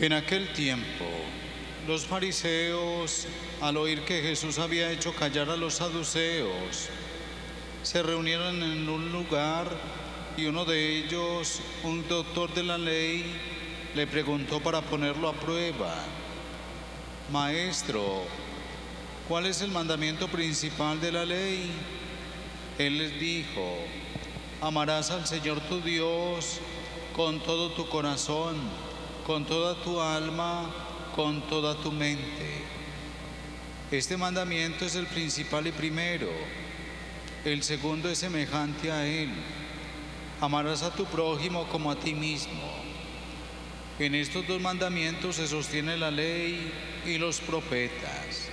En aquel tiempo, los fariseos, al oír que Jesús había hecho callar a los saduceos, se reunieron en un lugar y uno de ellos, un doctor de la ley, le preguntó para ponerlo a prueba: Maestro, ¿cuál es el mandamiento principal de la ley? Él les dijo: amarás al Señor tu Dios con todo tu corazón, con toda tu alma, con toda tu mente. Este mandamiento es el principal y primero. El segundo es semejante a él: amarás a tu prójimo como a ti mismo. En estos dos mandamientos se sostiene la ley y los profetas.